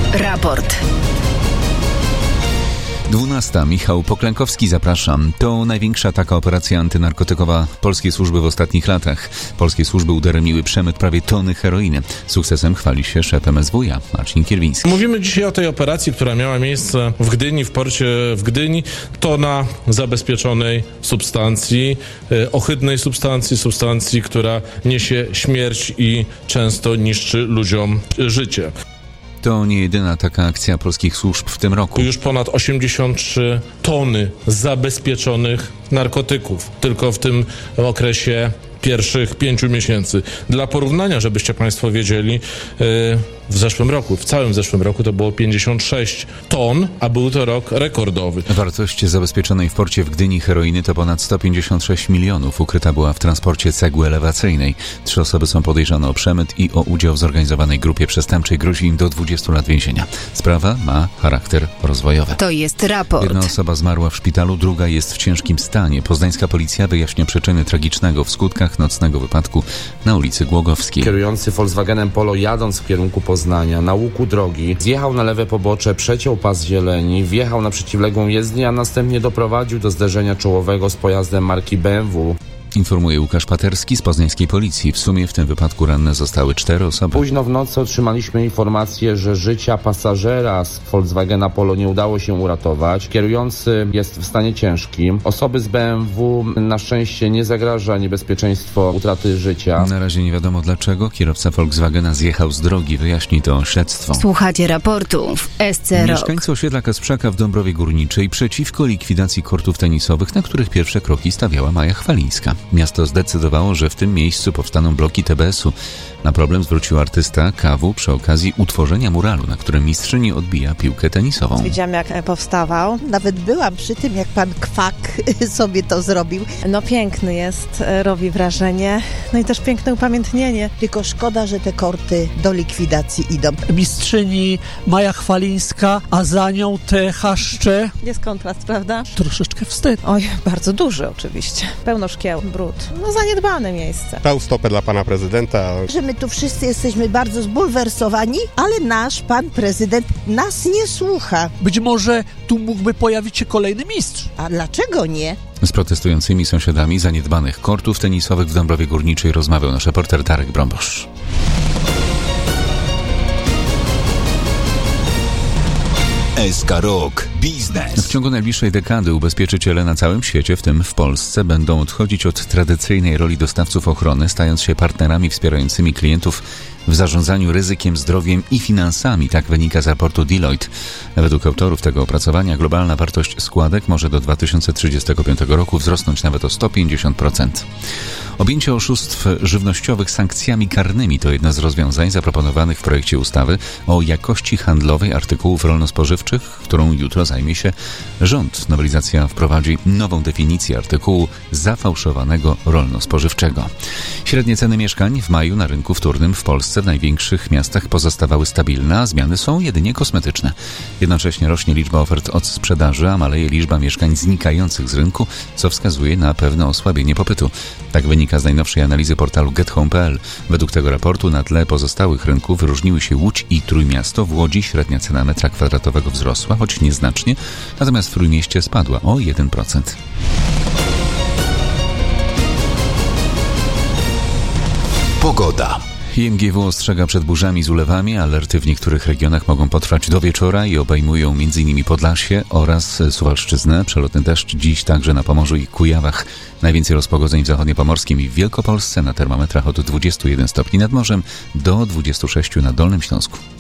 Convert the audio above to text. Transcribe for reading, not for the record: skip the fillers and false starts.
Raport. 12. Michał Poklękowski, zapraszam. To największa taka operacja antynarkotykowa polskiej służby w ostatnich latach. Polskie służby udaremniły przemyt prawie tony heroiny. Sukcesem chwali się szef MSWiA, Marcin Kierwiński. Mówimy dzisiaj o tej operacji, która miała miejsce w Gdyni, w porcie w Gdyni. Tona zabezpieczonej substancji, ohydnej substancji, która niesie śmierć i często niszczy ludziom życie. To nie jedyna taka akcja polskich służb w tym roku. Już ponad 83 tony zabezpieczonych narkotyków tylko w tym okresie pierwszych 5 miesięcy. Dla porównania, żebyście Państwo wiedzieli, w całym zeszłym roku to było 56 ton, a był to rok rekordowy. Wartość zabezpieczonej w porcie w Gdyni heroiny to ponad 156 milionów. Ukryta była w transporcie cegły elewacyjnej. 3 osoby są podejrzane o przemyt i o udział w zorganizowanej grupie przestępczej. Grozi im do 20 lat więzienia. Sprawa ma charakter rozwojowy. To jest raport. Jedna osoba zmarła w szpitalu, druga jest w ciężkim stanie. Poznańska policja wyjaśnia przyczyny tragicznego w skutkach nocnego wypadku na ulicy Głogowskiej. Kierujący Volkswagenem Polo, jadąc w kierunku Poznania, na łuku drogi, zjechał na lewe pobocze, przeciął pas zieleni, wjechał na przeciwległą jezdnię, a następnie doprowadził do zderzenia czołowego z pojazdem marki BMW. Informuje Łukasz Paterski z poznańskiej policji. W sumie w tym wypadku ranne zostały 4 osoby. Późno w nocy otrzymaliśmy informację, że życia pasażera z Volkswagena Polo nie udało się uratować. Kierujący jest w stanie ciężkim. Osoby z BMW na szczęście nie zagraża niebezpieczeństwo utraty życia. Na razie nie wiadomo dlaczego kierowca Volkswagena zjechał z drogi. Wyjaśni to śledztwo. Słuchacie raportu w SC Rock. Mieszkańcy osiedla Kasprzaka w Dąbrowie Górniczej przeciwko likwidacji kortów tenisowych, na których pierwsze kroki stawiała Maja Chwalińska. Miasto zdecydowało, że w tym miejscu powstaną bloki TBS-u. Na problem zwrócił artysta KW przy okazji utworzenia muralu, na którym mistrzyni odbija piłkę tenisową. Widziałam, jak powstawał. Nawet byłam przy tym, jak pan Kwak sobie to zrobił. No piękny jest, robi wrażenie. No i też piękne upamiętnienie. Tylko szkoda, że te korty do likwidacji idą. Mistrzyni Maja Chwalińska, a za nią te chaszcze. Jest kontrast, prawda? Troszeczkę wstyd. Oj, bardzo duży oczywiście. Pełno szkieł, brud. No zaniedbane miejsce. Dał stopę dla pana prezydenta. Że my tu wszyscy jesteśmy bardzo zbulwersowani, ale nasz pan prezydent nas nie słucha. Być może tu mógłby pojawić się kolejny mistrz. A dlaczego nie? Z protestującymi sąsiadami zaniedbanych kortów tenisowych w Dąbrowie Górniczej rozmawiał nasz reporter Darek Brąbosz. SK Rock Biznes. W ciągu najbliższej dekady ubezpieczyciele na całym świecie, w tym w Polsce, będą odchodzić od tradycyjnej roli dostawców ochrony, stając się partnerami wspierającymi klientów w zarządzaniu ryzykiem, zdrowiem i finansami. Tak wynika z raportu Deloitte. Według autorów tego opracowania globalna wartość składek może do 2035 roku wzrosnąć nawet o 150%. Objęcie oszustw żywnościowych sankcjami karnymi to jedno z rozwiązań zaproponowanych w projekcie ustawy o jakości handlowej artykułów rolno-spożywczych, którą jutro zajmie się rząd. Nowelizacja wprowadzi nową definicję artykułu zafałszowanego rolno-spożywczego. Średnie ceny mieszkań w maju na rynku wtórnym w Polsce w największych miastach pozostawały stabilne, a zmiany są jedynie kosmetyczne. Jednocześnie rośnie liczba ofert od sprzedaży, a maleje liczba mieszkań znikających z rynku, co wskazuje na pewne osłabienie popytu. Tak wynika z najnowszej analizy portalu GetHome.pl. Według tego raportu na tle pozostałych rynków wyróżniły się Łódź i Trójmiasto. W Łodzi średnia cena metra kwadratowego wzrosła, choć nieznacznie, natomiast w Trójmieście spadła o 1%. Pogoda. IMGW ostrzega przed burzami z ulewami. Alerty w niektórych regionach mogą potrwać do wieczora i obejmują m.in. Podlasie oraz Suwalszczyznę. Przelotny deszcz dziś także na Pomorzu i Kujawach. Najwięcej rozpogodzeń w zachodniopomorskim i w Wielkopolsce, na termometrach od 21 stopni nad morzem do 26 na Dolnym Śląsku.